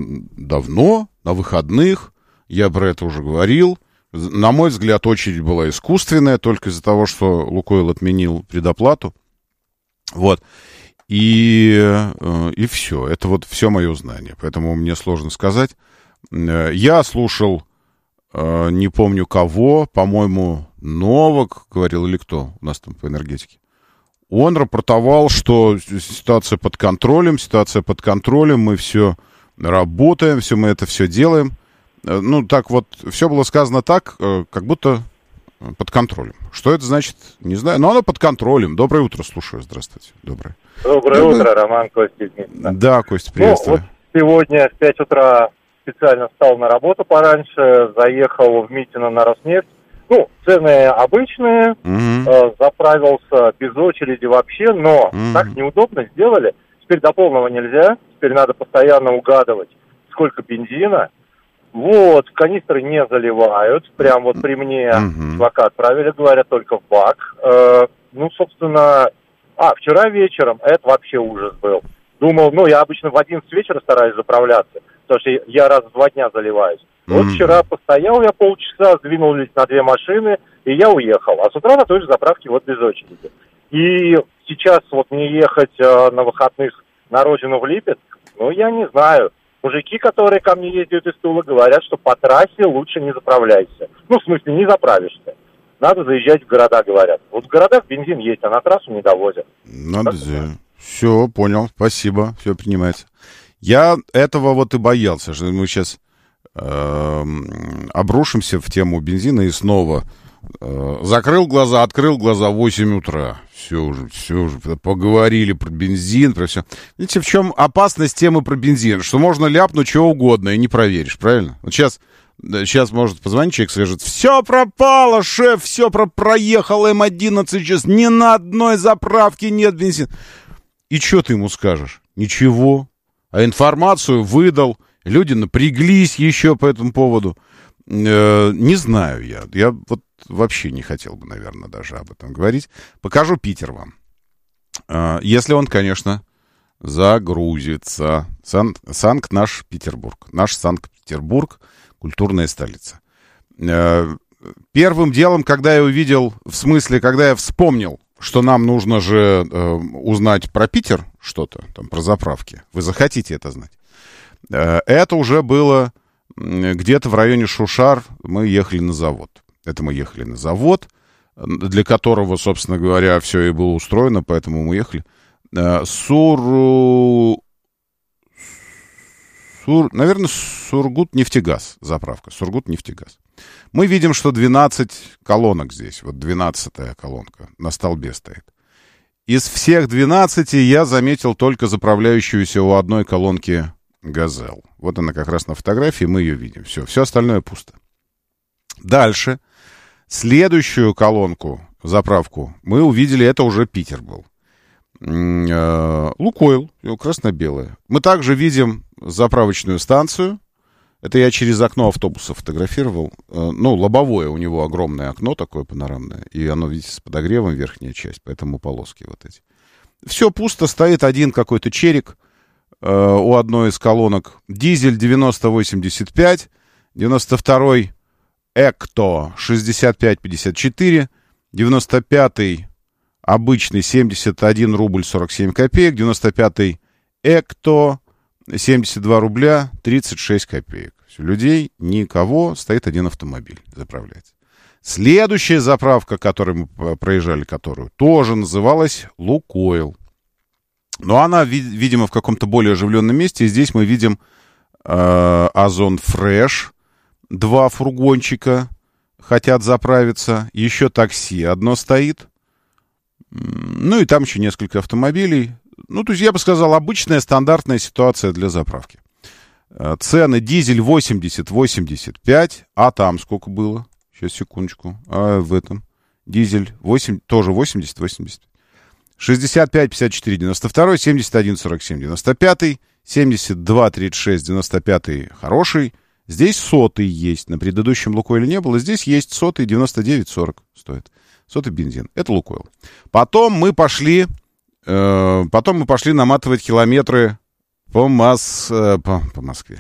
давно, на выходных, я про это уже говорил. На мой взгляд, очередь была искусственная, только из-за того, что Лукойл отменил предоплату. Вот. И все. Это вот все мое знание. Поэтому мне сложно сказать. Я слушал, не помню кого, по-моему, Новак говорил, или кто у нас там по энергетике. Он рапортовал, что ситуация под контролем, мы все работаем, мы это все делаем. Ну, так вот, все было сказано так, как будто под контролем. Что это значит, не знаю, но оно под контролем. Доброе утро, слушаю, здравствуйте. Доброе Утро, Роман, Костя. Да, Костя, приветствую. Вот сегодня в 5 утра специально встал на работу пораньше, заехал в Митино на Роснефть. Цены обычные, заправился без очереди вообще, но так неудобно сделали. Теперь до полного нельзя, теперь надо постоянно угадывать, сколько бензина. Вот, канистры не заливают, прям вот при мне чувака отправили, говорят, только в бак. Собственно, вчера вечером, это вообще ужас был. Думал, я обычно в 11 вечера стараюсь заправляться, потому что я раз в 2 дня заливаюсь. Вот вчера постоял я полчаса, сдвинулись на 2 машины, и я уехал. А с утра на той же заправке вот без очереди. И сейчас вот мне ехать на выходных на родину в Липецк, я не знаю. Мужики, которые ко мне ездят из Тула, говорят, что по трассе лучше не заправляйся. В смысле, не заправишься. Надо заезжать в города, говорят. Вот в городах бензин есть, а на трассу не довозят. Все, понял, спасибо, все принимается. Я этого вот и боялся, что мы сейчас обрушимся в тему бензина и снова закрыл глаза, открыл глаза в 8 утра. Все уже, поговорили про бензин, про все. Видите, в чем опасность темы про бензин? Что можно ляпнуть что угодно и не проверишь, правильно? Вот сейчас может позвонить человек, скажет: все пропало, шеф, все проехал М11 сейчас, ни на одной заправке нет бензина. И что ты ему скажешь? Ничего. А информацию выдал, люди напряглись еще по этому поводу. Не знаю я. Я вот вообще не хотел бы, наверное, даже об этом говорить. Покажу Питер вам. Если он, конечно, загрузится. Санкт-Петербург. Наш Санкт-Петербург, культурная столица. Первым делом, когда я увидел, когда я вспомнил, что нам нужно же узнать про Питер что-то, там, про заправки. Вы захотите это знать. Это уже было где-то в районе Шушар. Мы ехали на завод. Для которого, собственно говоря, все и было устроено, поэтому мы ехали. Наверное, Сургут-нефтегаз заправка. Сургут-нефтегаз. Мы видим, что 12 колонок здесь. Вот 12-я колонка на столбе стоит. Из всех 12 я заметил только заправляющуюся у одной колонки «Газелл». Вот она как раз на фотографии, мы ее видим. Все остальное пусто. Дальше. Следующую колонку, заправку, мы увидели, это уже Питер был. Лукойл, красно-белое. Мы также видим заправочную станцию. Это я через окно автобуса фотографировал. Лобовое у него огромное окно такое панорамное. И оно, видите, с подогревом верхняя часть, поэтому полоски вот эти. Все пусто, стоит один какой-то черик у одной из колонок. Дизель 9085, 92-й Экто 6554, 95-й обычный 71 рубль 47 копеек, 95-й Экто 72 рубля 36 копеек. Все, людей никого, стоит один автомобиль, заправляется. Следующая заправка, которую мы проезжали, тоже называлась «Лукойл». Но она, видимо, в каком-то более оживленном месте. И здесь мы видим «Озон Фреш». 2 фургончика хотят заправиться. Еще такси одно стоит. И там еще несколько автомобилей. То есть, я бы сказал, обычная стандартная ситуация для заправки. Цены: дизель 80-85. А там сколько было? Сейчас, секундочку. А в этом? Дизель 8, тоже 80-80. 65, 54, 92, 71, 47, 95, 72, 36, 95 хороший. Здесь 100-й есть. На предыдущем Лукойле не было. Здесь есть 100-й, 99, 40 стоит. 100-й бензин. Это Лукойл. Потом мы пошли наматывать километры по Москве.